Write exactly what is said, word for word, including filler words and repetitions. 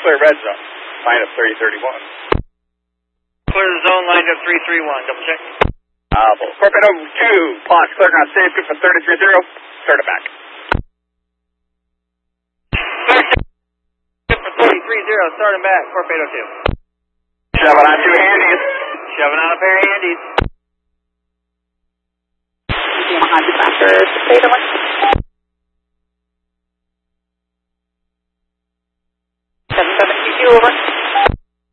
clear red zone. Line up thirty thirty-one. Clear the zone, lined up three three one. Double check. Uh, Torpedo two, launch clear ground safe, good for thirty-three zero. Start it back. Good for thirty-three zero, starting back, Torpedo two. Shoving on two handies. Shoving on a pair of handies. Yamaha dispatcher, Torpedo one.